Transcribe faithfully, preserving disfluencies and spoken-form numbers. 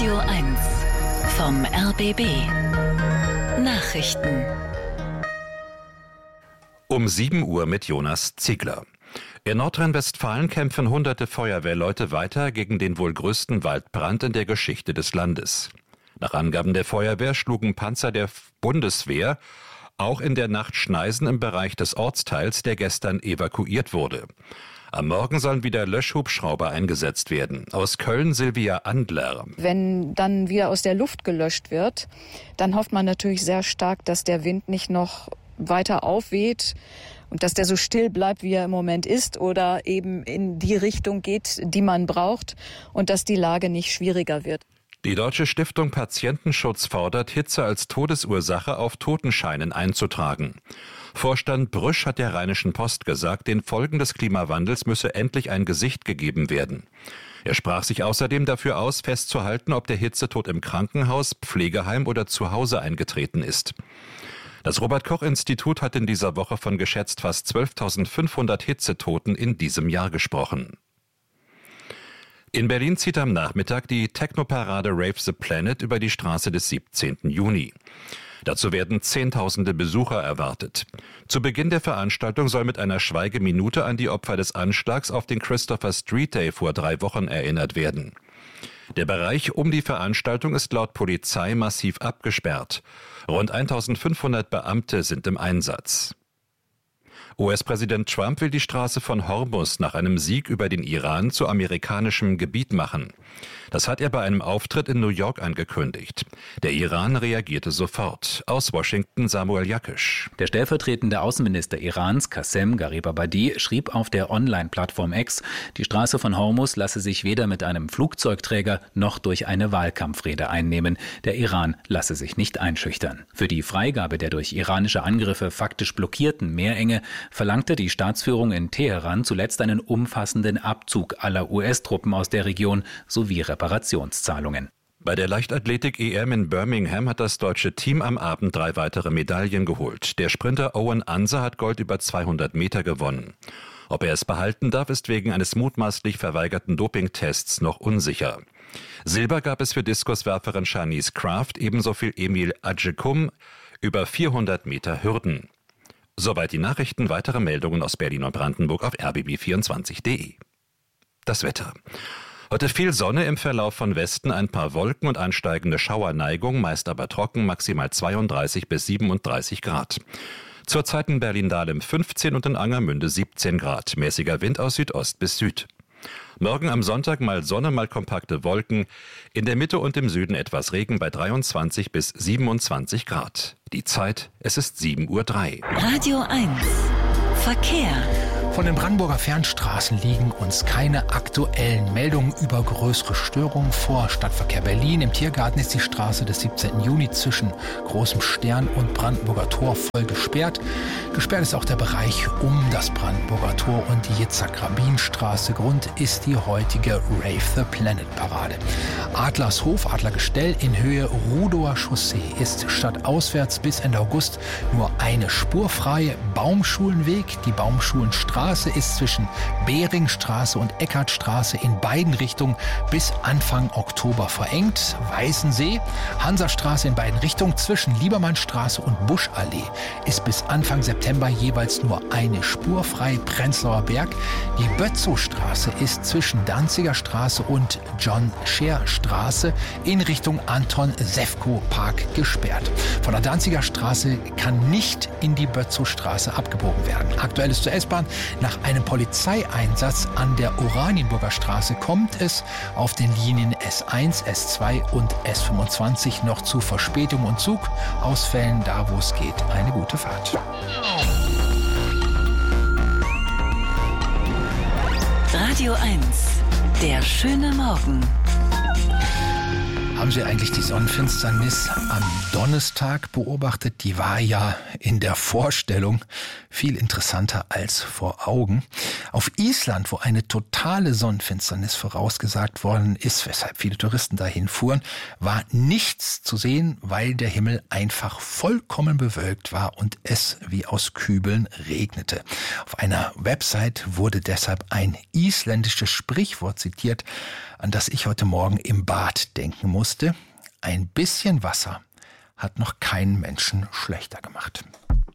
Radio eins vom R B B. Nachrichten. Um sieben Uhr mit Jonas Ziegler. In Nordrhein-Westfalen kämpfen hunderte Feuerwehrleute weiter gegen den wohl größten Waldbrand in der Geschichte des Landes. Nach Angaben der Feuerwehr schlugen Panzer der Bundeswehr auch in der Nacht Schneisen im Bereich des Ortsteils, der gestern evakuiert wurde. Am Morgen sollen wieder Löschhubschrauber eingesetzt werden. Aus Köln Silvia Andler. Wenn dann wieder aus der Luft gelöscht wird, dann hofft man natürlich sehr stark, dass der Wind nicht noch weiter aufweht und dass der so still bleibt, wie er im Moment ist, oder eben in die Richtung geht, die man braucht, und dass die Lage nicht schwieriger wird. Die Deutsche Stiftung Patientenschutz fordert, Hitze als Todesursache auf Totenscheinen einzutragen. Vorstand Brüsch hat der Rheinischen Post gesagt, den Folgen des Klimawandels müsse endlich ein Gesicht gegeben werden. Er sprach sich außerdem dafür aus, festzuhalten, ob der Hitzetod im Krankenhaus, Pflegeheim oder zu Hause eingetreten ist. Das Robert-Koch-Institut hat in dieser Woche von geschätzt fast zwölftausendfünfhundert Hitzetoten in diesem Jahr gesprochen. In Berlin zieht am Nachmittag die Technoparade Rave the Planet über die Straße des siebzehnten Juni. Dazu werden Zehntausende Besucher erwartet. Zu Beginn der Veranstaltung soll mit einer Schweigeminute an die Opfer des Anschlags auf den Christopher Street Day vor drei Wochen erinnert werden. Der Bereich um die Veranstaltung ist laut Polizei massiv abgesperrt. Rund eintausendfünfhundert Beamte sind im Einsatz. U S-Präsident Trump will die Straße von Hormuz nach einem Sieg über den Iran zu amerikanischem Gebiet machen. Das hat er bei einem Auftritt in New York angekündigt. Der Iran reagierte sofort. Aus Washington Samuel Jakisch. Der stellvertretende Außenminister Irans, Qassem Garibabadi, schrieb auf der Online-Plattform X, die Straße von Hormuz lasse sich weder mit einem Flugzeugträger noch durch eine Wahlkampfrede einnehmen. Der Iran lasse sich nicht einschüchtern. Für die Freigabe der durch iranische Angriffe faktisch blockierten Meerenge verlangte die Staatsführung in Teheran zuletzt einen umfassenden Abzug aller U S-Truppen aus der Region sowie Reparationszahlungen. Bei der Leichtathletik-E M in Birmingham hat das deutsche Team am Abend drei weitere Medaillen geholt. Der Sprinter Owen Anser hat Gold über zweihundert Meter gewonnen. Ob er es behalten darf, ist wegen eines mutmaßlich verweigerten Dopingtests noch unsicher. Silber gab es für Diskuswerferin Shanice Kraft, ebenso viel Emil Adjekum über vierhundert Meter Hürden. Soweit die Nachrichten. Weitere Meldungen aus Berlin und Brandenburg auf r b b vierundzwanzig punkt d e. Das Wetter. Heute viel Sonne, im Verlauf von Westen ein paar Wolken und ansteigende Schauerneigung, meist aber trocken, maximal zweiunddreißig bis siebenunddreißig Grad. Zurzeit in Berlin-Dahlem fünfzehn und in Angermünde siebzehn Grad. Mäßiger Wind aus Südost bis Süd. Morgen am Sonntag mal Sonne, mal kompakte Wolken. In der Mitte und im Süden etwas Regen bei dreiundzwanzig bis siebenundzwanzig Grad. Die Zeit, es ist sieben Uhr drei. Radio eins Verkehr. Von den Brandenburger Fernstraßen liegen uns keine aktuellen Meldungen über größere Störungen vor. Stadtverkehr Berlin. Im Tiergarten ist die Straße des siebzehnten Juni zwischen Großem Stern und Brandenburger Tor voll gesperrt. Gesperrt ist auch der Bereich um das Brandenburger Tor und die Yitzhak-Rabin-Straße. Grund ist die heutige Rave the Planet Parade. Adlershof, Adlergestell in Höhe Rudower Chaussee ist stadtauswärts bis Ende August nur eine spurfreie Baumschulenweg. Die Baumschulenstraße ist zwischen Beringstraße und Eckartstraße in beiden Richtungen bis Anfang Oktober verengt. Weißensee, Hansastraße in beiden Richtungen zwischen Liebermannstraße und Buschallee ist bis Anfang September jeweils nur eine Spur frei. Prenzlauer Berg, die Bötzowstraße ist zwischen Danziger Straße und John-Scher-Straße in Richtung Anton-Sefko-Park gesperrt. Von der Danziger Straße kann nicht in die Bötzowstraße abgebogen werden. Aktuell ist zur S-Bahn. Nach einem Polizeieinsatz an der Oranienburger Straße kommt es auf den Linien S eins, S zwei und S fünfundzwanzig noch zu Verspätungen und Zugausfällen. Da, wo es geht, eine gute Fahrt. Radio eins, der schöne Morgen. Haben Sie eigentlich die Sonnenfinsternis am Donnerstag beobachtet? Die war ja in der Vorstellung viel interessanter als vor Augen. Auf Island, wo eine totale Sonnenfinsternis vorausgesagt worden ist, weshalb viele Touristen dahin fuhren, war nichts zu sehen, weil der Himmel einfach vollkommen bewölkt war und es wie aus Kübeln regnete. Auf einer Website wurde deshalb ein isländisches Sprichwort zitiert: an das ich heute Morgen im Bad denken musste. Ein bisschen Wasser hat noch keinen Menschen schlechter gemacht.